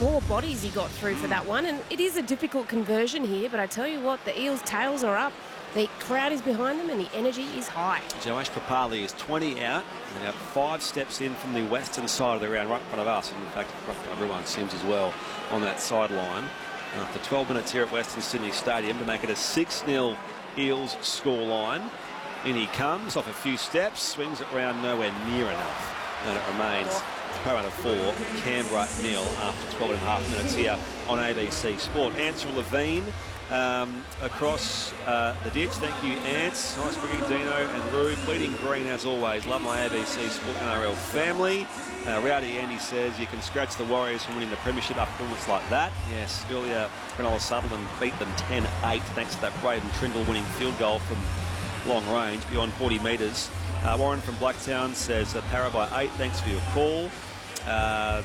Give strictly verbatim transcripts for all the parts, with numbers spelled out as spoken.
four bodies he got through for that one, and it is a difficult conversion here, but I tell you what, the Eels' tails are up. The crowd is behind them and the energy is high. Joash Papali is twenty out and about five steps in from the western side of the ground, right in front of us, and in fact right in front of everyone, Sims as well, on that sideline. After twelve minutes here at Western Sydney Stadium to make it a six nil Eels scoreline. In he comes off a few steps, swings it round nowhere near enough, and it remains Parramatta four, Canberra nil after twelve and a half minutes here on A B C Sport. Ansel Levine um, across uh, the ditch. Thank you, Ants. Nice bringing Dino and Rue. Bleeding green as always. Love my A B C Sport N R L family. Uh, Rowdy Andy says you can scratch the Warriors from winning the premiership after moments like that. Yes, earlier Cronulla Sutherland beat them ten eight thanks to that Braden Trindle winning field goal from long range, beyond forty metres. Uh, Warren from Blacktown says uh, Para by eight, thanks for your call. Uh,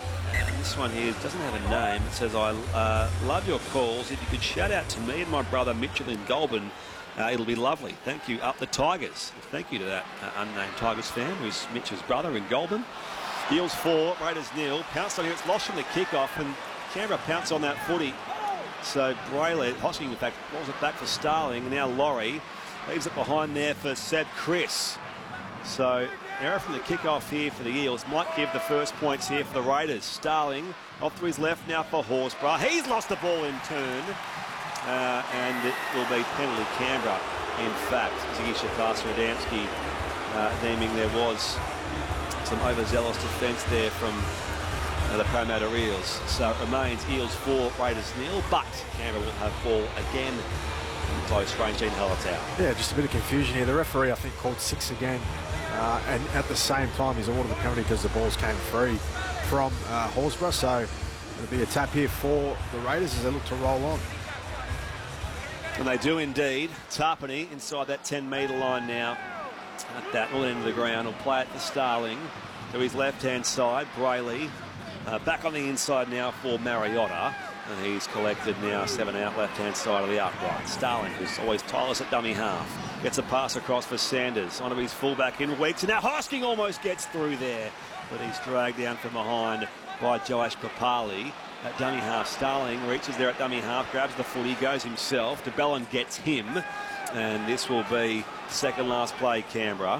this one here doesn't have a name. It says, I uh, love your calls. If you could shout out to me and my brother Mitchell in Goulburn, uh, it'll be lovely. Thank you. Up the Tigers. Thank you to that uh, unnamed Tigers fan who's Mitchell's brother in Goulburn. Eels four, Raiders nil. Pounced on here. It's lost from the kickoff, and Canberra pounced on that footy. So Brayley, Hosking in fact, rolls it back for Starling, and now Laurie leaves it behind there for Sad Chris. So error from the kickoff here for the Eels might give the first points here for the Raiders. Starling off to his left now for Horsburgh. He's lost the ball in turn, uh, and it will be penalty Canberra. In fact, Ziggy Shakar-Adamski uh, deeming there was some overzealous defence there from uh, the Parramatta Eels. So it remains Eels four, Raiders nil, but Canberra will have ball again. Close range, Gene Hallertau. Yeah, just a bit of confusion here. The referee, I think, called six again. Uh, and at the same time, he's ordered the penalty because the balls came free from uh, Horsburgh. So it'll be a tap here for the Raiders as they look to roll on. And they do indeed. Tarpany inside that ten metre line now. At that northern end of the ground, will play it for Starling to his left-hand side. Brayley uh, back on the inside now for Mariota. And he's collected now seven out left-hand side of the upright. Starling, who's always tireless at dummy half, gets a pass across for Sanders onto his fullback in Weeks. And now Hosking almost gets through there, but he's dragged down from behind by Joash Papali at dummy half. Starling reaches there at dummy half, grabs the footy, goes himself. DeBellin gets him, and this will be second last play Canberra.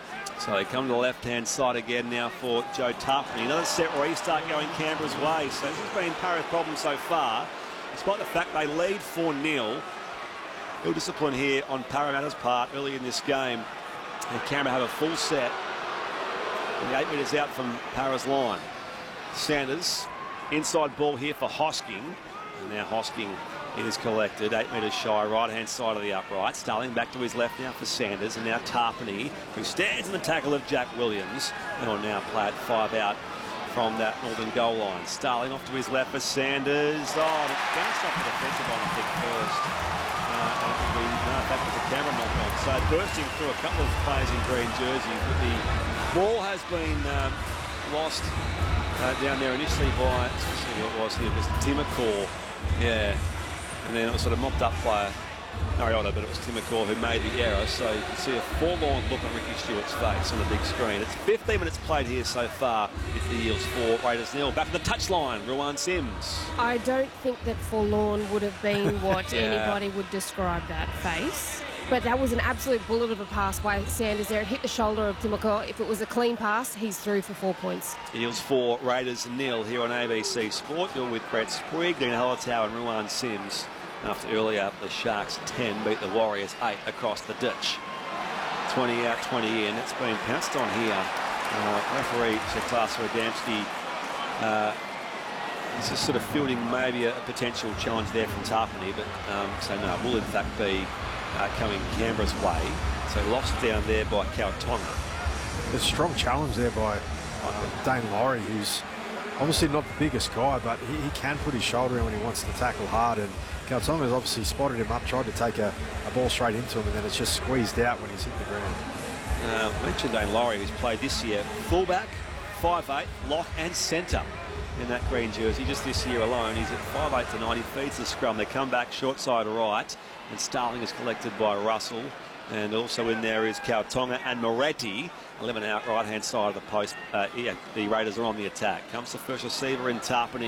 So they come to the left-hand side again now for Joe Tarpany. Another set restart going Canberra's way. So this has been Para's problem so far. Despite the fact they lead four nil. Ill discipline here on Parramatta's part early in this game. And Canberra have a full set. And the eight metres out from Para's line. Sanders, inside ball here for Hosking. And now Hosking is collected, eight metres shy, right-hand side of the upright. Starling back to his left now for Sanders, and now Tarpany, who stands in the tackle of Jack Williams, and will now play it five out from that northern goal line. Starling off to his left for Sanders. Oh, it bounced off the defensive line, I think, first. Uh, and it will be no, back to the camera knock on. So bursting through a couple of players in green jerseys, but the ball has been um, lost uh, down there initially by, let's see who it was here, it was Tim McCaw. Yeah. And then it was sort of mopped up by Mariota, but it was Tim McCaw who made the error. So you can see a forlorn look on Ricky Stewart's face on the big screen. It's fifteen minutes played here so far with the Eels four, Raiders nil. Back to the touchline, Ruan Sims. I don't think that forlorn would have been what yeah. anybody would describe that face. But that was an absolute bullet of a pass by Sanders there. It hit the shoulder of Timoko. If it was a clean pass, he's through for four points. Eels four, Raiders nil here on A B C Sport. You're with Brett Sprigg, Dean Hallertau and Ruan Sims. After earlier, the Sharks ten beat the Warriors eight across the ditch. twenty out, twenty in. It's been pounced on here. Uh, referee Shakar-Adamski uh, is just sort of fielding maybe a, a potential challenge there from Tarpany, but um, so no, it will in fact be uh, coming Canberra's way. So lost down there by Kautonga. A strong challenge there by uh, Dane Laurie, who's obviously not the biggest guy, but he, he can put his shoulder in when he wants to tackle hard. And Kautonga's obviously spotted him up, tried to take a, a ball straight into him, and then it's just squeezed out when he's hit the ground. Uh, mentioned Dane Laurie, who's played this year fullback, five eight, lock and centre in that green jersey. Just this year alone, he's at five eight to ninety, feeds the scrum. They come back short side right, and Starling is collected by Russell. And also in there is Kautonga and Moretti. eleven out right-hand side of the post. Uh, yeah, the Raiders are on the attack. Comes the first receiver in Tarpany.